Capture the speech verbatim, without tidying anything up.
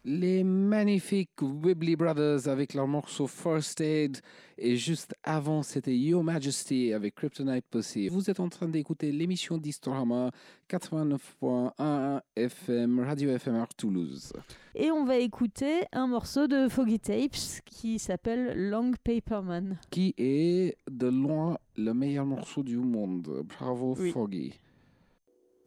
les magnifiques Wibbly Brothers avec leur morceau First Aid. Et juste avant, c'était Your Majesty avec Kryptonite Pussy. Vous êtes en train d'écouter l'émission d'Historama quatre-vingt-neuf point un F M, Radio F M R Toulouse. Et on va écouter un morceau de Foggy Tapes qui s'appelle Long Paper Man. Qui est de loin le meilleur morceau du monde. Bravo, Oui. Foggy.